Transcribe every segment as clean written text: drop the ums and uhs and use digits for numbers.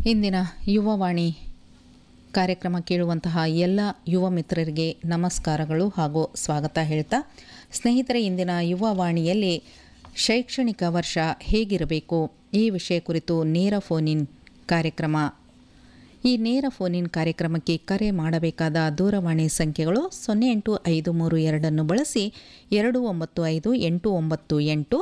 ಇಂದಿನ ಯುವವಾಣಿ ಕಾರ್ಯಕ್ರಮ ಕೇಳುವಂತಹ ಎಲ್ಲ ಯುವ ಮಿತ್ರರಿಗೆ ನಮಸ್ಕಾರಗಳು ಹಾಗೂ ಸ್ವಾಗತ ಹೇಳ್ತಾ, ಸ್ನೇಹಿತರೆ, ಇಂದಿನ ಯುವವಾಣಿಯಲ್ಲಿ ಶೈಕ್ಷಣಿಕ ವರ್ಷ ಹೇಗಿರಬೇಕು ಈ ವಿಷಯ ಕುರಿತು ನೇರ ಫೋನ್-ಇನ್ ಕಾರ್ಯಕ್ರಮ. ಈ ನೇರ ಫೋನ್-ಇನ್ ಕಾರ್ಯಕ್ರಮಕ್ಕೆ ಕರೆ ಮಾಡಬೇಕಾದ ದೂರವಾಣಿ ಸಂಖ್ಯೆಗಳು 08532 ಬಳಸಿ 295898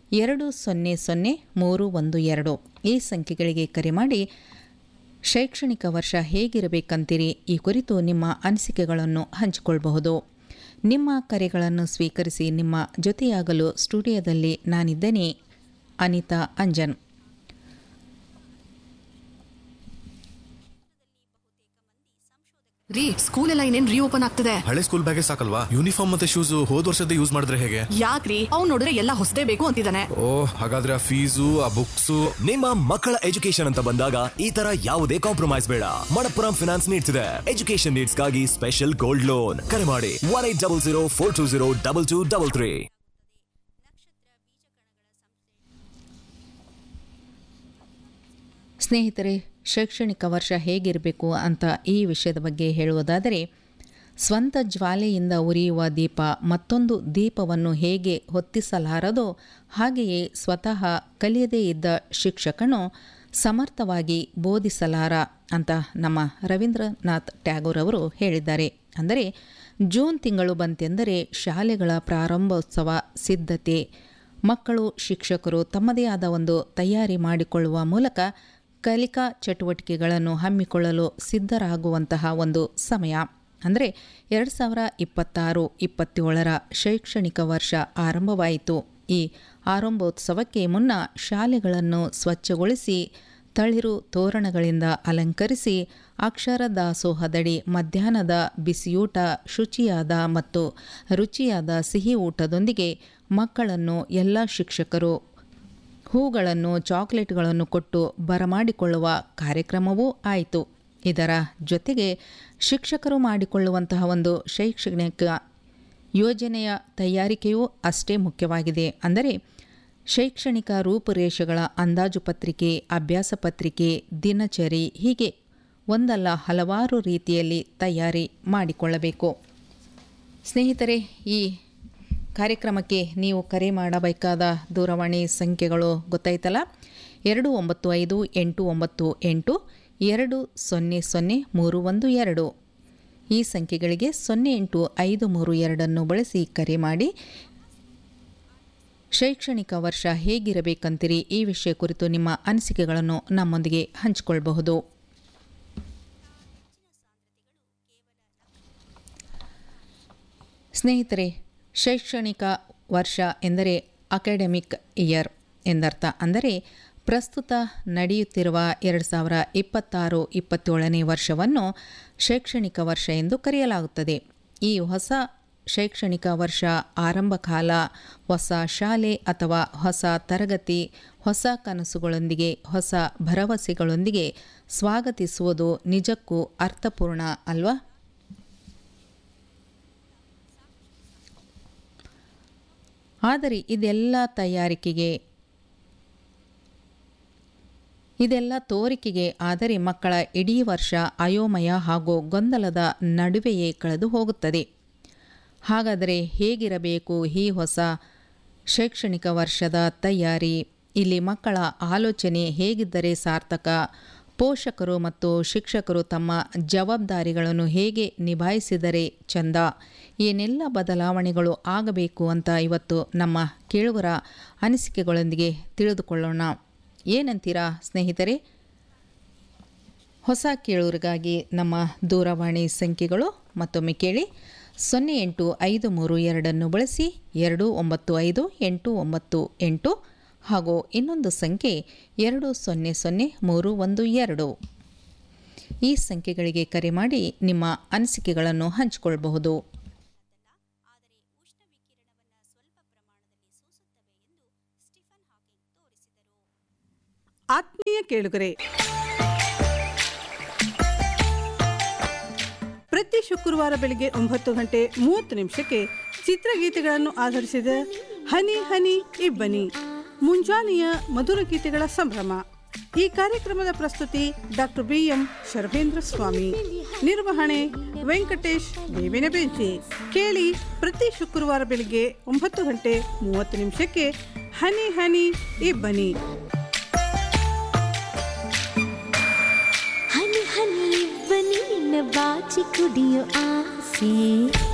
200312 ಈ ಸಂಖ್ಯೆಗಳಿಗೆ ಕರೆ ಮಾಡಿ ಶೈಕ್ಷಣಿಕ ವರ್ಷ ಹೇಗಿರಬೇಕಂತೀರಿ ಈ ಕುರಿತು ನಿಮ್ಮ ಅನಿಸಿಕೆಗಳನ್ನು ಹಂಚಿಕೊಳ್ಳಬಹುದು. ನಿಮ್ಮ ಕರೆಗಳನ್ನು ಸ್ವೀಕರಿಸಿ ನಿಮ್ಮ ಜೊತೆಯಾಗಲು ಸ್ಟುಡಿಯೋದಲ್ಲಿ ನಾನಿದ್ದೇನೆ, ಅನಿತಾ ಅಂಜನ್. ರೀ, ಸ್ಕೂಲ್ ಎಲ್ಲ ಇನ್ನೇನ್ ರೀಓಪನ್ ಆಗ್ತದೆ. ಹಳೆ ಸ್ಕೂಲ್ ಬ್ಯಾಗೇ ಸಾಕಲ್ವಾ? ಯೂನಿಫಾರ್ಮ್ ಮತ್ತೆ ಶೂಸ್ ಹೋದ್ ವರ್ಷದ ಯೂಸ್ ಮಾಡಿದ್ರೆ ಹೇಗೆ? ಯಾಕ್ರಿ, ಅವ್ನು ನೋಡಿದ್ರೆ ಎಲ್ಲ ಹೊಸದೇ ಬೇಕು ಅಂತಿದ್ದಾನೆ. ಹಾಗಾದ್ರೆ ಆ ಫೀಸು, ಆ ಬುಕ್ಸ್. ನಿಮ್ಮ ಮಕ್ಕಳ ಎಜುಕೇಶನ್ ಅಂತ ಬಂದಾಗ ಈ ತರ ಯಾವುದೇ ಕಾಂಪ್ರಮೈಸ್ ಬೇಡ. ಮಣಪ್ಪುರಂ ಫಿನಾನ್ಸ್ ನೀಡ್ತಿದೆ ಎಜುಕೇಶನ್ ನೀಡ್ಸ್ ಗಾಗಿ ಸ್ಪೆಷಲ್ ಗೋಲ್ಡ್ ಲೋನ್. ಕರೆ ಮಾಡಿ 180042022333. ಸ್ನೇಹಿತರೆ, ಶೈಕ್ಷಣಿಕ ವರ್ಷ ಹೇಗಿರಬೇಕು ಅಂತ ಈ ವಿಷಯದ ಬಗ್ಗೆ ಹೇಳುವುದಾದರೆ, ಸ್ವಂತ ಜ್ವಾಲೆಯಿಂದ ಉರಿಯುವ ದೀಪ ಮತ್ತೊಂದು ದೀಪವನ್ನು ಹೇಗೆ ಹೊತ್ತಿಸಲಾರದೋ ಹಾಗೆಯೇ ಸ್ವತಃ ಕಲಿಯದೇ ಇದ್ದ ಶಿಕ್ಷಕನು ಸಮರ್ಥವಾಗಿ ಬೋಧಿಸಲಾರ ಅಂತ ನಮ್ಮ ರವೀಂದ್ರನಾಥ್ ಟ್ಯಾಗೋರ್ ಅವರು ಹೇಳಿದ್ದಾರೆ. ಅಂದರೆ ಜೂನ್ ತಿಂಗಳು ಬಂತೆಂದರೆ ಶಾಲೆಗಳ ಪ್ರಾರಂಭೋತ್ಸವ ಸಿದ್ಧತೆ, ಮಕ್ಕಳು ಶಿಕ್ಷಕರು ತಮ್ಮದೇ ಆದ ಒಂದು ತಯಾರಿ ಮಾಡಿಕೊಳ್ಳುವ ಮೂಲಕ ಕಲಿಕಾ ಚಟುವಟಿಕೆಗಳನ್ನು ಹಮ್ಮಿಕೊಳ್ಳಲು ಸಿದ್ಧರಾಗುವಂತಹ ಒಂದು ಸಮಯ. ಅಂದರೆ 2026-27 ಶೈಕ್ಷಣಿಕ ವರ್ಷ ಆರಂಭವಾಯಿತು. ಈ ಆರಂಭೋತ್ಸವಕ್ಕೆ ಮುನ್ನ ಶಾಲೆಗಳನ್ನು ಸ್ವಚ್ಛಗೊಳಿಸಿ ತಳಿರು ತೋರಣಗಳಿಂದ ಅಲಂಕರಿಸಿ ಅಕ್ಷರ ದಾಸೋಹದಡಿ ಮಧ್ಯಾಹ್ನದ ಬಿಸಿಯೂಟ, ಶುಚಿಯಾದ ಮತ್ತು ರುಚಿಯಾದ ಸಿಹಿ ಊಟದೊಂದಿಗೆ ಮಕ್ಕಳನ್ನು ಎಲ್ಲ ಶಿಕ್ಷಕರು ಹೂಗಳನ್ನು, ಚಾಕ್ಲೇಟ್ಗಳನ್ನು ಕೊಟ್ಟು ಬರಮಾಡಿಕೊಳ್ಳುವ ಕಾರ್ಯಕ್ರಮವೂ ಆಯಿತು. ಇದರ ಜೊತೆಗೆ ಶಿಕ್ಷಕರು ಮಾಡಿಕೊಳ್ಳುವಂತಹ ಒಂದು ಶೈಕ್ಷಣಿಕ ಯೋಜನೆಯ ತಯಾರಿಕೆಯೂ ಅಷ್ಟೇ ಮುಖ್ಯವಾಗಿದೆ. ಅಂದರೆ ಶೈಕ್ಷಣಿಕ ರೂಪುರೇಷೆಗಳ ಅಂದಾಜು ಪತ್ರಿಕೆ, ಅಭ್ಯಾಸ ಪತ್ರಿಕೆ, ದಿನಚರಿ, ಹೀಗೆ ಒಂದಲ್ಲ ಹಲವಾರು ರೀತಿಯಲ್ಲಿ ತಯಾರಿ ಮಾಡಿಕೊಳ್ಳಬೇಕು. ಸ್ನೇಹಿತರೆ, ಈ ಕಾರ್ಯಕ್ರಮಕ್ಕೆ ನೀವು ಕರೆ ಮಾಡಬೇಕಾದ ದೂರವಾಣಿ ಸಂಖ್ಯೆಗಳು ಗೊತ್ತಾಯ್ತಲ್ಲ. 295898200312 ಈ ಸಂಖ್ಯೆಗಳಿಗೆ 08532 ಬಳಸಿ ಕರೆ ಮಾಡಿ ಶೈಕ್ಷಣಿಕ ವರ್ಷ ಹೇಗಿರಬೇಕಂತೀರಿ ಈ ವಿಷಯ ಕುರಿತು ನಿಮ್ಮ ಅನಿಸಿಕೆಗಳನ್ನು ನಮ್ಮೊಂದಿಗೆ ಹಂಚಿಕೊಳ್ಳಬಹುದು. ಸ್ನೇಹಿತರೆ, ಶೈಕ್ಷಣಿಕ ವರ್ಷ ಎಂದರೆ ಅಕಾಡೆಮಿಕ್ ಇಯರ್ ಎಂದರ್ಥ. ಅಂದರೆ ಪ್ರಸ್ತುತ ನಡೆಯುತ್ತಿರುವ 2026-27 ವರ್ಷವನ್ನು ಶೈಕ್ಷಣಿಕ ವರ್ಷ ಎಂದು ಕರೆಯಲಾಗುತ್ತದೆ. ಈ ಹೊಸ ಶೈಕ್ಷಣಿಕ ವರ್ಷ ಆರಂಭ ಕಾಲ ಹೊಸ ಶಾಲೆ ಅಥವಾ ಹೊಸ ತರಗತಿ, ಹೊಸ ಕನಸುಗಳೊಂದಿಗೆ, ಹೊಸ ಭರವಸೆಗಳೊಂದಿಗೆ ಸ್ವಾಗತಿಸುವುದು ನಿಜಕ್ಕೂ ಅರ್ಥಪೂರ್ಣ ಅಲ್ವಾ? ಆದರೆ ಇದೆಲ್ಲ ತೋರಿಕೆಗೆ ಆದರೆ ಮಕ್ಕಳ ಇಡೀ ವರ್ಷ ಅಯೋಮಯ ಹಾಗೂ ಗೊಂದಲದ ನಡುವೆಯೇ ಕಳೆದು ಹೋಗುತ್ತದೆ. ಹಾಗಾದರೆ ಹೇಗಿರಬೇಕು ಈ ಹೊಸ ಶೈಕ್ಷಣಿಕ ವರ್ಷದ ತಯಾರಿ? ಇಲ್ಲಿ ಮಕ್ಕಳ ಆಲೋಚನೆ ಹೇಗಿದ್ದರೆ ಸಾರ್ಥಕ? ಪೋಷಕರು ಮತ್ತು ಶಿಕ್ಷಕರು ತಮ್ಮ ಜವಾಬ್ದಾರಿಗಳನ್ನು ಹೇಗೆ ನಿಭಾಯಿಸಿದರೆ ಚಂದ? ಏನೆಲ್ಲ ಬದಲಾವಣೆಗಳು ಆಗಬೇಕು ಅಂತ ಇವತ್ತು ನಮ್ಮ ಕೇಳುಗರ ಅನಿಸಿಕೆಗಳೊಂದಿಗೆ ತಿಳಿದುಕೊಳ್ಳೋಣ. ಏನಂತೀರಾ ಸ್ನೇಹಿತರೆ? ಹೊಸ ಕೇಳುಗರಿಗಾಗಿ ನಮ್ಮ ದೂರವಾಣಿ ಸಂಖ್ಯೆಗಳು ಮತ್ತೊಮ್ಮೆ ಕೇಳಿ. 08532 ಬಳಸಿ 295898 ಹಾಗೂ ಇನ್ನೊಂದು ಸಂಖ್ಯೆ 200312 ಈ ಸಂಖ್ಯೆಗಳಿಗೆ ಕರೆ ಮಾಡಿ ನಿಮ್ಮ ಅನಿಸಿಕೆಗಳನ್ನು ಹಂಚಿಕೊಳ್ಳಬಹುದು. ಆತ್ಮೀಯ ಕೇಳುಗರೆ, ಪ್ರತಿ ಶುಕ್ರವಾರ ಬೆಳಿಗ್ಗೆ 9:30 ಚಿತ್ರಗೀತೆಗಳನ್ನು ಆಧರಿಸಿದ ಹನಿ ಹನಿ ಇಬ್ಬನಿ ಮುಂಜಾನೆಯ ಮಧುರ ಗೀತೆಗಳ ಸಂಭ್ರಮ ಈ ಕಾರ್ಯಕ್ರಮದ ಪ್ರಸ್ತುತಿ ಡಾಕ್ಟರ್ BM ಶರ್ವೇಂದ್ರ ಸ್ವಾಮಿ, ನಿರ್ವಹಣೆ ವೆಂಕಟೇಶ್ ಬೇವಿನ ಬೆಂಚಿ. ಕೇಳಿ ಪ್ರತಿ ಶುಕ್ರವಾರ ಬೆಳಿಗ್ಗೆ 9:30 ಹನಿ ಹನಿ ಇಬ್ಬನಿ. ಹನಿ ಹನಿ ಇಬ್ಬನಿ ಬಾಚಿ ಕುಡಿಯೋ ಆಸೆ